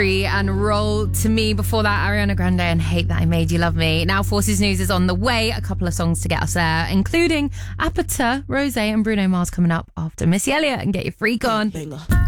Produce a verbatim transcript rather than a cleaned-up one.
And Roll to Me. Before that, Ariana Grande and Hate That I Made You Love Me. Now Forces News is on the way. A couple of songs to get us there, including Apata, Rosé and Bruno Mars coming up after Missy Elliott and Get Your Freak On. Banger.